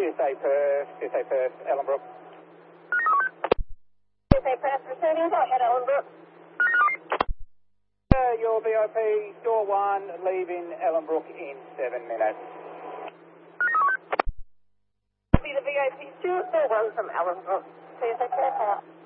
CSA Perth, Ellenbrook. CSA Perth receiving, go ahead, Ellenbrook. Your VIP, door 1, leaving Ellenbrook in 7 minutes. Be the VIP 2, door 1 from Ellenbrook. CSA Perth out.